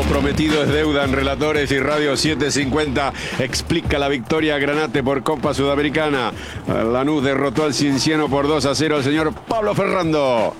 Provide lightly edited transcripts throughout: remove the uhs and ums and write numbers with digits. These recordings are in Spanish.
Lo prometido es deuda en Relatores y Radio 750 explica la victoria Granate por Copa Sudamericana. Lanús derrotó al Cienciano por 2-0 al señor Pablo Ferrando.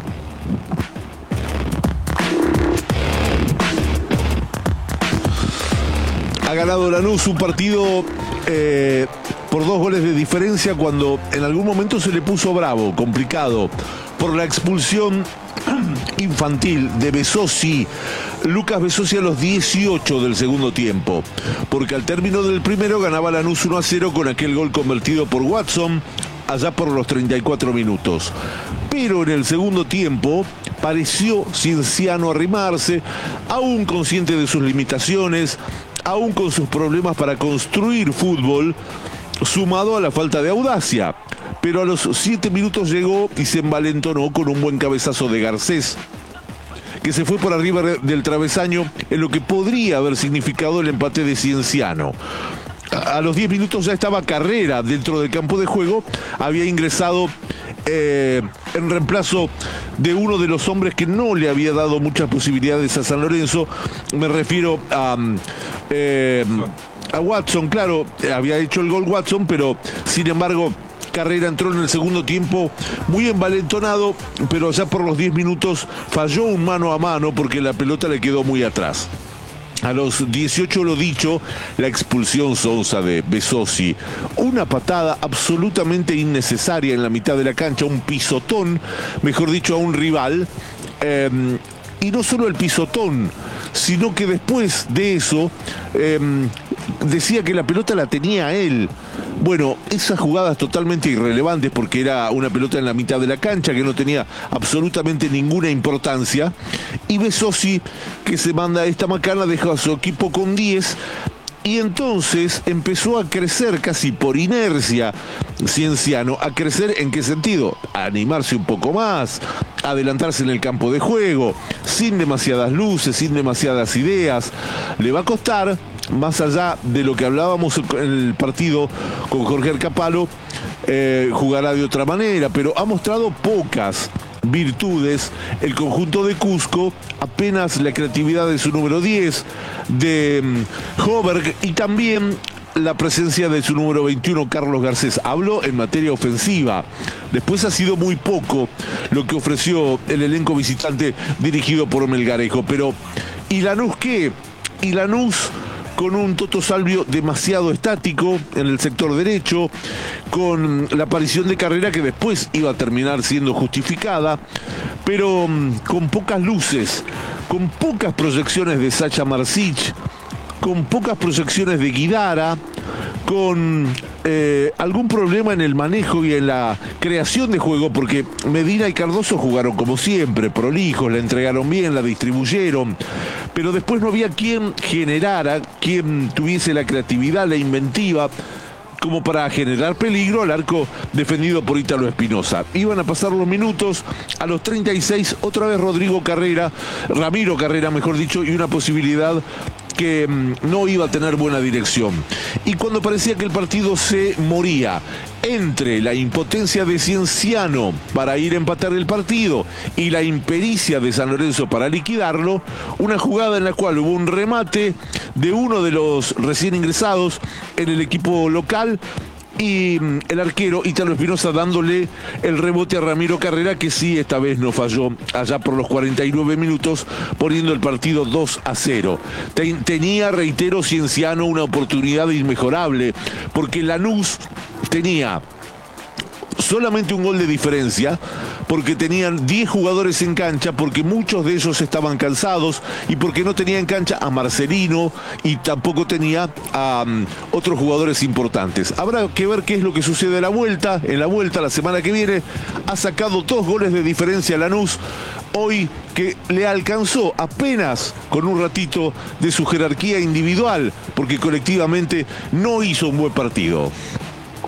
Ha ganado Lanús un partido por 2 goles de diferencia cuando en algún momento se le puso bravo, complicado, por la expulsión infantil de Besosi, Lucas Besosi a los 18 del segundo tiempo, porque al término del primero ganaba Lanús 1-0 con aquel gol convertido por Watson allá por los 34 minutos. Pero en el segundo tiempo pareció Cienciano arrimarse, aún consciente de sus limitaciones, aún con sus problemas para construir fútbol, sumado a la falta de audacia. Pero a los 7 minutos llegó y se envalentonó con un buen cabezazo de Garcés, que se fue por arriba del travesaño en lo que podría haber significado el empate de Cienciano. A los 10 minutos ya estaba Carrera dentro del campo de juego, había ingresado en reemplazo de uno de los hombres que no le había dado muchas posibilidades a San Lorenzo. Me refiero a Watson. Claro, había hecho el gol Watson, pero sin embargo Carrera entró en el segundo tiempo muy envalentonado, pero ya por los 10 minutos falló un mano a mano porque la pelota le quedó muy atrás. A los 18, lo dicho, la expulsión sonsa de Besosi. Una patada absolutamente innecesaria en la mitad de la cancha, un pisotón, mejor dicho, a un rival. Y no solo el pisotón, sino que después de eso decía que la pelota la tenía él. Bueno, esas jugadas totalmente irrelevantes porque era una pelota en la mitad de la cancha que no tenía absolutamente ninguna importancia. Y Besosi, que se manda esta macana, deja a su equipo con 10. Y entonces empezó a crecer casi por inercia Cienciano. ¿A crecer en qué sentido? A animarse un poco más, a adelantarse en el campo de juego, sin demasiadas luces, sin demasiadas ideas. Le va a costar, más allá de lo que hablábamos en el partido con Jorge Arcapalo, jugará de otra manera, pero ha mostrado pocas virtudes el conjunto de Cusco, apenas la creatividad de su número 10, de Hoberg, y también la presencia de su número 21, Carlos Garcés. Hablo en materia ofensiva. Después ha sido muy poco lo que ofreció el elenco visitante dirigido por Melgarejo. Pero, ¿y Lanús qué? Y Lanús con un Toto Salvio demasiado estático en el sector derecho, con la aparición de Carrera que después iba a terminar siendo justificada, pero con pocas luces, con pocas proyecciones de Sacha Marsic, con pocas proyecciones de Guidara, con algún problema en el manejo y en la creación de juego, porque Medina y Cardoso jugaron como siempre, prolijos, la entregaron bien, la distribuyeron, pero después no había quien generara, quien tuviese la creatividad, la inventiva, como para generar peligro al arco defendido por Ítalo Espinosa. Iban a pasar los minutos, a los 36, otra vez Ramiro Carrera, mejor dicho, y una posibilidad que no iba a tener buena dirección. Y cuando parecía que el partido se moría entre la impotencia de Cienciano para ir a empatar el partido y la impericia de San Lorenzo para liquidarlo, una jugada en la cual hubo un remate de uno de los recién ingresados en el equipo local y el arquero Ítalo Espinosa dándole el rebote a Ramiro Carrera, que sí, esta vez no falló allá por los 49 minutos, poniendo el partido 2-0. Tenía, reitero, Cienciano una oportunidad inmejorable, porque Lanús tenía solamente un gol de diferencia, porque tenían 10 jugadores en cancha, porque muchos de ellos estaban cansados y porque no tenía en cancha a Marcelino y tampoco tenía a otros jugadores importantes. Habrá que ver qué es lo que sucede en la vuelta. En la vuelta, la semana que viene, ha sacado 2 goles de diferencia a Lanús, hoy que le alcanzó apenas con un ratito de su jerarquía individual, porque colectivamente no hizo un buen partido.